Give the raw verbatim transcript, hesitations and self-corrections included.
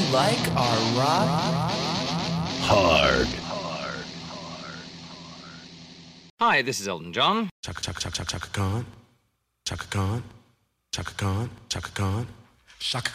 like our rock hard. Hi, this is Elton John. Chaka chaka chaka chaka Khan, Chaka Khan, Chaka Khan, Chaka Khan, Chaka